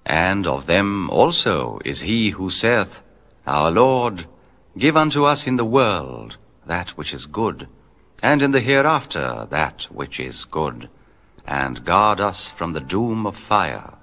And of them also is he who saith, Our Lord, give unto us in the world that which is good, and in the hereafter that which is good, and guard us from the doom of fire.